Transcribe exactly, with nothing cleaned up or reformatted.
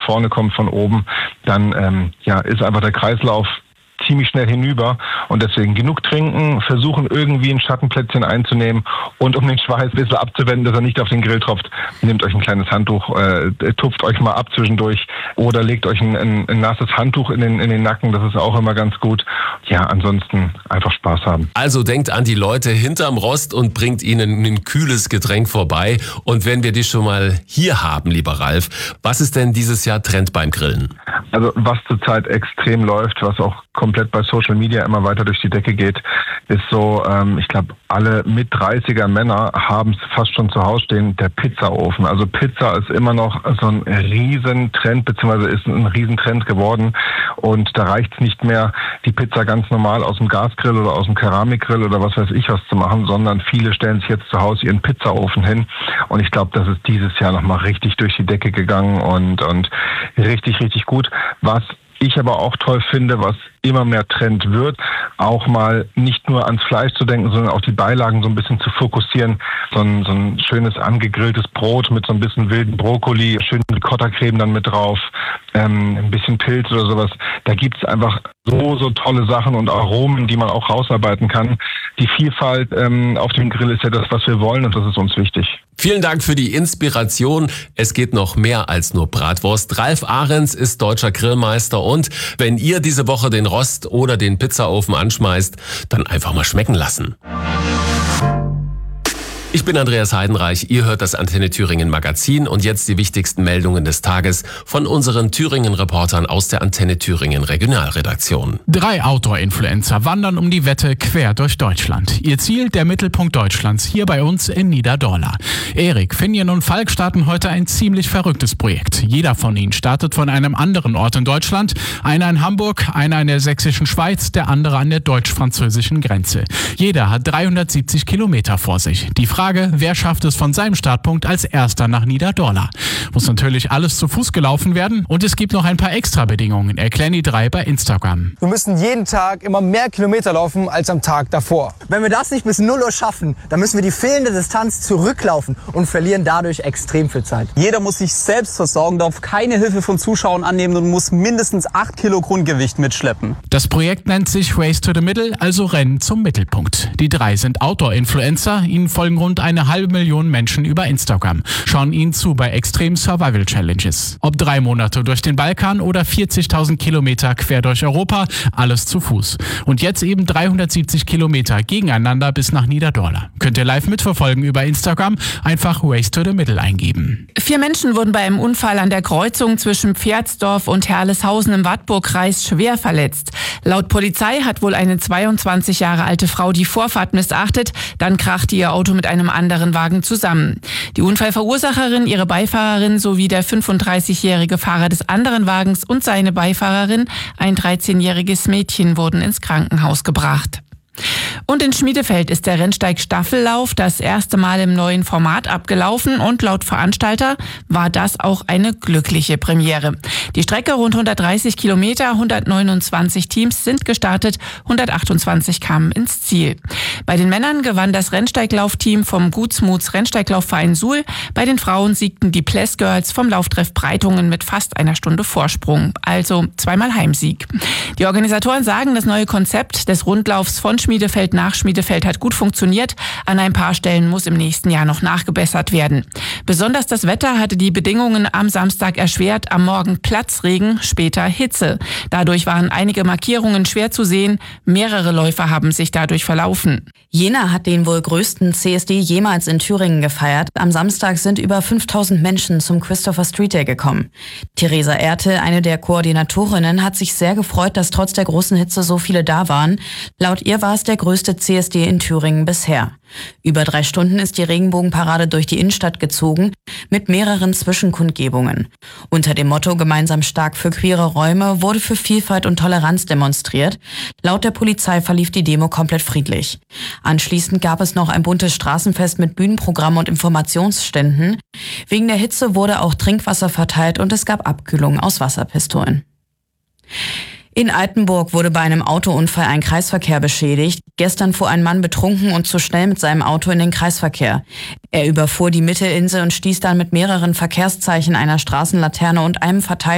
vorne kommt von oben, dann ähm, ja, ist einfach der Kreislauf ziemlich schnell hinüber und deswegen genug trinken, versuchen irgendwie ein Schattenplätzchen einzunehmen und um den Schweiß ein bisschen abzuwenden, dass er nicht auf den Grill tropft, nehmt euch ein kleines Handtuch, äh, tupft euch mal ab zwischendurch oder legt euch ein, ein, ein nasses Handtuch in den, in den Nacken, das ist auch immer ganz gut. Ja, ansonsten einfach Spaß haben. Also denkt an die Leute hinterm Rost und bringt ihnen ein kühles Getränk vorbei. Und wenn wir dich schon mal hier haben, lieber Ralf, was ist denn dieses Jahr Trend beim Grillen? Also was zurzeit extrem läuft, was auch komplett bei Social Media immer weiter durch die Decke geht, ist so, ähm, ich glaube, alle mit dreißiger Männer haben es fast schon zu Hause stehen, der Pizzaofen. Also Pizza ist immer noch so ein Riesentrend, beziehungsweise ist ein Riesentrend geworden. Und da reicht es nicht mehr, die Pizza ganz normal aus dem Gasgrill oder aus dem Keramikgrill oder was weiß ich was zu machen, sondern viele stellen sich jetzt zu Hause ihren Pizzaofen hin. Und ich glaube, das ist dieses Jahr nochmal richtig durch die Decke gegangen und, und richtig, richtig gut. Was ich aber auch toll finde, was immer mehr Trend wird, auch mal nicht nur ans Fleisch zu denken, sondern auch die Beilagen so ein bisschen zu fokussieren. So ein, so ein schönes angegrilltes Brot mit so ein bisschen wilden Brokkoli, schön Ricotta-Creme dann mit drauf, ähm, ein bisschen Pilz oder sowas. Da gibt's einfach so, so tolle Sachen und Aromen, die man auch rausarbeiten kann. Die Vielfalt ähm, auf dem Grill ist ja das, was wir wollen und das ist uns wichtig. Vielen Dank für die Inspiration. Es geht noch mehr als nur Bratwurst. Ralf Ahrens ist deutscher Grillmeister und wenn ihr diese Woche den Rost oder den Pizzaofen anschmeißt, dann einfach mal schmecken lassen. Ich bin Andreas Heidenreich, ihr hört das Antenne Thüringen Magazin und jetzt die wichtigsten Meldungen des Tages von unseren Thüringen-Reportern aus der Antenne Thüringen Regionalredaktion. Drei Outdoor-Influencer wandern um die Wette quer durch Deutschland. Ihr Ziel, der Mittelpunkt Deutschlands, hier bei uns in Niederdorla. Erik, Finjen und Falk starten heute ein ziemlich verrücktes Projekt. Jeder von ihnen startet von einem anderen Ort in Deutschland. Einer in Hamburg, einer in der sächsischen Schweiz, der andere an der deutsch-französischen Grenze. Jeder hat dreihundertsiebzig Kilometer vor sich. Die Frage, wer schafft es von seinem Startpunkt als erster nach Niederdorla? Muss natürlich alles zu Fuß gelaufen werden und es gibt noch ein paar Extra-Bedingungen, erklären die drei bei Instagram. Wir müssen jeden Tag immer mehr Kilometer laufen als am Tag davor. Wenn wir das nicht bis null Uhr schaffen, dann müssen wir die fehlende Distanz zurücklaufen und verlieren dadurch extrem viel Zeit. Jeder muss sich selbst versorgen, darf keine Hilfe von Zuschauern annehmen und muss mindestens acht Kilo Grundgewicht mitschleppen. Das Projekt nennt sich Race to the Middle, also Rennen zum Mittelpunkt. Die drei sind Outdoor-Influencer, ihnen folgen rund eine halbe Million Menschen über Instagram, schauen ihnen zu bei Extreme Survival Challenges. Ob drei Monate durch den Balkan oder vierzigtausend Kilometer quer durch Europa, alles zu Fuß. Und jetzt eben dreihundertsiebzig Kilometer gegeneinander bis nach Niederdorla. Könnt ihr live mitverfolgen über Instagram, einfach Race to the Middle eingeben. Vier Menschen wurden bei einem Unfall an der Kreuzung zwischen Pferdsdorf und Herleshausen im Wartburgkreis schwer verletzt. Laut Polizei hat wohl eine zweiundzwanzig Jahre alte Frau die Vorfahrt missachtet, dann krachte ihr Auto mit einem anderen Wagen zusammen. Die Unfallverursacherin, ihre Beifahrerin sowie der fünfunddreißigjährige Fahrer des anderen Wagens und seine Beifahrerin, ein dreizehnjähriges Mädchen, wurden ins Krankenhaus gebracht. Und in Schmiedefeld ist der Rennsteig-Staffellauf das erste Mal im neuen Format abgelaufen und laut Veranstalter war das auch eine glückliche Premiere. Die Strecke rund hundertdreißig Kilometer, hundertneunundzwanzig Teams sind gestartet, hundertachtundzwanzig kamen ins Ziel. Bei den Männern gewann das Rennsteiglaufteam vom Gutsmuts Rennsteiglaufverein Suhl. Bei den Frauen siegten die Ples Girls vom Lauftreff Breitungen mit fast einer Stunde Vorsprung. Also zweimal Heimsieg. Die Organisatoren sagen, das neue Konzept des Rundlaufs von Schmiedefeld nach Schmiedefeld hat gut funktioniert. An ein paar Stellen muss im nächsten Jahr noch nachgebessert werden. Besonders das Wetter hatte die Bedingungen am Samstag erschwert. Am Morgen Platzregen, später Hitze. Dadurch waren einige Markierungen schwer zu sehen. Mehrere Läufer haben sich dadurch verlaufen. Jena hat den wohl größten C S D jemals in Thüringen gefeiert. Am Samstag sind über fünftausend Menschen zum Christopher Street Day gekommen. Theresa Ertel, eine der Koordinatorinnen, hat sich sehr gefreut, dass trotz der großen Hitze so viele da waren. Laut ihr war es der größte C S D in Thüringen bisher. Über drei Stunden ist die Regenbogenparade durch die Innenstadt gezogen, mit mehreren Zwischenkundgebungen. Unter dem Motto Gemeinsam stark für queere Räume wurde für Vielfalt und Toleranz demonstriert. Laut der Polizei verlief die Demo komplett friedlich. Anschließend gab es noch ein buntes Straßenfest mit Bühnenprogramm und Informationsständen. Wegen der Hitze wurde auch Trinkwasser verteilt und es gab Abkühlung aus Wasserpistolen. In Altenburg wurde bei einem Autounfall ein Kreisverkehr beschädigt. Gestern fuhr ein Mann betrunken und zu schnell mit seinem Auto in den Kreisverkehr. Er überfuhr die Mittelinsel und stieß dann mit mehreren Verkehrszeichen, einer Straßenlaterne und einem Verteiler